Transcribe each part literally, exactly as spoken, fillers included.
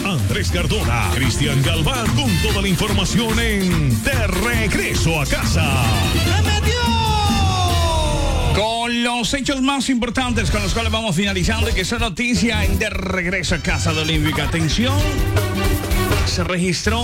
Andrés Cardona, Cristian Galván, con toda la información en De Regreso a Casa. Con los hechos más importantes con los cuales vamos finalizando y que son noticia en De Regreso a Casa de Olímpica. Atención, se registró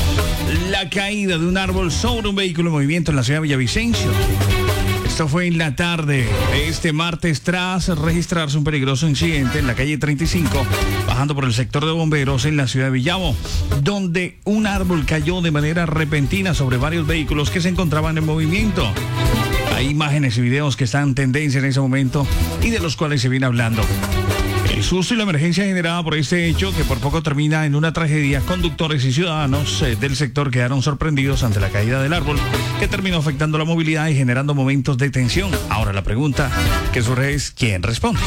la caída de un árbol sobre un vehículo en movimiento en la ciudad de Villavicencio. Esto fue en la tarde de este martes tras registrarse un peligroso incidente en la calle treinta y cinco, bajando por el sector de bomberos en la ciudad de Villavo, donde un árbol cayó de manera repentina sobre varios vehículos que se encontraban en movimiento. Hay imágenes y videos que están en tendencia en ese momento y de los cuales se viene hablando. El susto y la emergencia generada por este hecho, que por poco termina en una tragedia, conductores y ciudadanos eh, del sector quedaron sorprendidos ante la caída del árbol, que terminó afectando la movilidad y generando momentos de tensión. Ahora la pregunta que surge es, ¿quién responde?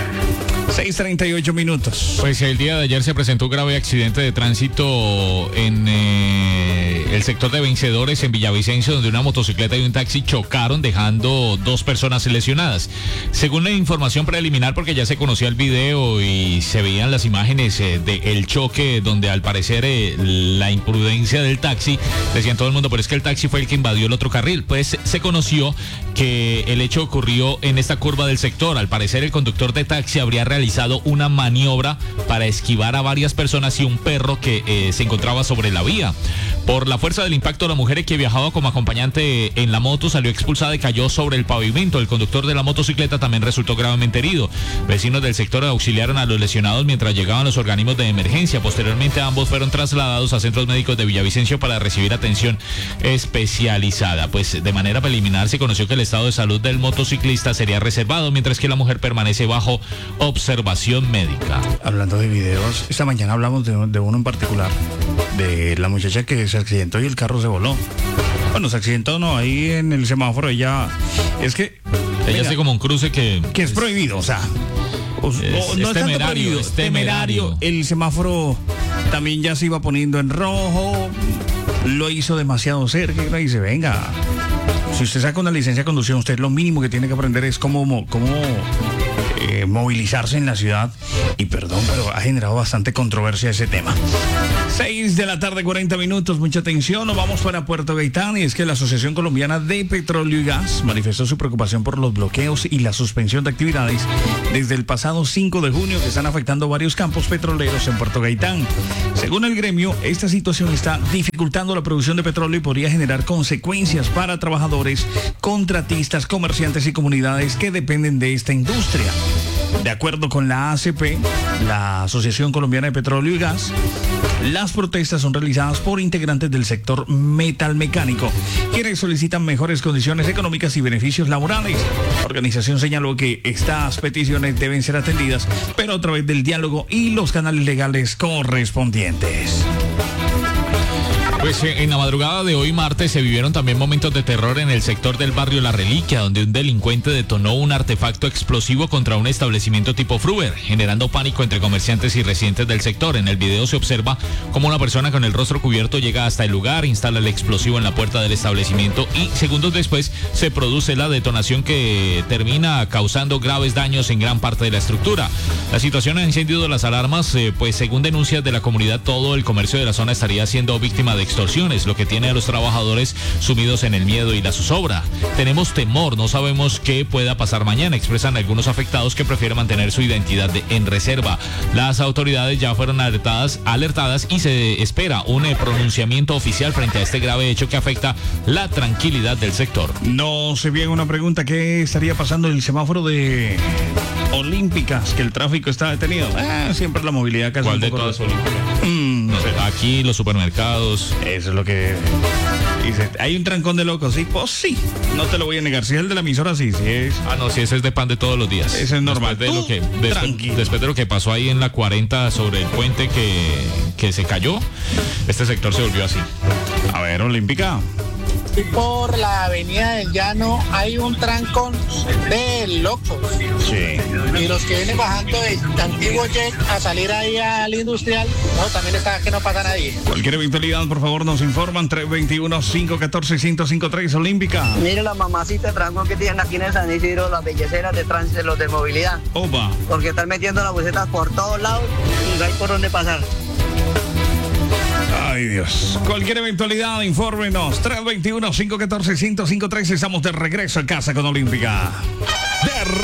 seis treinta y ocho minutos. Pues el día de ayer se presentó un grave accidente de tránsito en eh, el sector de Vencedores en Villavicencio, donde una motocicleta y un taxi chocaron, dejando dos personas lesionadas. Según la información preliminar, porque ya se conocía el video y se veían las imágenes eh, del choque, donde al parecer eh, la imprudencia del taxi, decían todo el mundo, pero es que el taxi fue el que invadió el otro carril. Pues se conoció que el hecho ocurrió en esta curva del sector. Al parecer el conductor de taxi habría realizado una maniobra para esquivar a varias personas y un perro que eh, se encontraba sobre la vía. Por la fuerza del impacto, la mujer que viajaba como acompañante en la moto salió expulsada y cayó sobre el pavimento. El conductor de la motocicleta también resultó gravemente herido. Vecinos del sector auxiliaron a los lesionados mientras llegaban los organismos de emergencia. Posteriormente, ambos fueron trasladados a centros médicos de Villavicencio para recibir atención especializada. Pues de manera preliminar se conoció que el estado de salud del motociclista sería reservado, mientras que la mujer permanece bajo observación médica. Hablando de videos, esta mañana hablamos de, de uno en particular, de la muchacha que se accidentó y el carro se voló. Bueno, se accidentó, no, ahí en el semáforo ella, es que... Ella venga, hace como un cruce que... que es prohibido, o sea... O, Es, o, es no es tanto temerario, prohibido, es temerario. El semáforo también ya se iba poniendo en rojo, lo hizo demasiado cerca y uno dice, venga, si usted saca una licencia de conducción, usted lo mínimo que tiene que aprender es cómo... cómo Eh, movilizarse en la ciudad, y perdón, pero ha generado bastante controversia ese tema. seis de la tarde, cuarenta minutos, mucha atención, nos vamos para Puerto Gaitán, y es que la Asociación Colombiana de Petróleo y Gas manifestó su preocupación por los bloqueos y la suspensión de actividades desde el pasado cinco de junio que están afectando varios campos petroleros en Puerto Gaitán. Según el gremio, esta situación está dificultando la producción de petróleo y podría generar consecuencias para trabajadores, contratistas, comerciantes y comunidades que dependen de esta industria. De acuerdo con la A C P, la Asociación Colombiana de Petróleo y Gas, las protestas son realizadas por integrantes del sector metalmecánico, quienes solicitan mejores condiciones económicas y beneficios laborales. La organización señaló que estas peticiones deben ser atendidas, pero a través del diálogo y los canales legales correspondientes. Pues eh, en la madrugada de hoy martes se vivieron también momentos de terror en el sector del barrio La Reliquia, donde un delincuente detonó un artefacto explosivo contra un establecimiento tipo Fruver, generando pánico entre comerciantes y residentes del sector. En el video se observa cómo una persona con el rostro cubierto llega hasta el lugar, instala el explosivo en la puerta del establecimiento y segundos después se produce la detonación que termina causando graves daños en gran parte de la estructura. La situación ha encendido las alarmas, eh, pues según denuncias de la comunidad, todo el comercio de la zona estaría siendo víctima de extorsiones, lo que tiene a los trabajadores sumidos en el miedo y la zozobra. Tenemos temor, no sabemos qué pueda pasar mañana, expresan algunos afectados que prefieren mantener su identidad de, en reserva. Las autoridades ya fueron alertadas, alertadas y se espera un eh, pronunciamiento oficial frente a este grave hecho que afecta la tranquilidad del sector. No se viene una pregunta, ¿qué estaría pasando en el semáforo de Olímpicas? Que el tráfico está detenido. Ah, siempre la movilidad casi. ¿Cuál un de poco todas de... Olímpicas? Mm, no sé. Aquí los supermercados. Eso es lo que dice. Hay un trancón de locos, sí, pues sí. No te lo voy a negar. Si es el de la emisora, sí, sí es. Ah, no, sí, ese es de pan de todos los días. Ese es normal. Después de, lo que, después, tranquilo. después de lo que pasó ahí en la cuarenta sobre el puente que, que se cayó, este sector se volvió así. A ver, Olímpica. Y por la avenida del Llano hay un trancón de locos. Sí. Y los que vienen bajando de Antiguo Jet a salir ahí al industrial, no, también está que no pasa nadie. Cualquier eventualidad, por favor, nos informan. tres dos uno, cinco uno cuatro, uno cero cinco tres, Olímpica. Mire la mamacita de trancón que tienen aquí en San Isidro, las belleceras de tránsito, los de movilidad. Opa. Porque están metiendo las busetas por todos lados y no hay por dónde pasar. Dios. Cualquier eventualidad, infórmenos. tres dos uno, cinco uno cuatro, uno cero cinco tres. Estamos de regreso a casa con Olímpica. De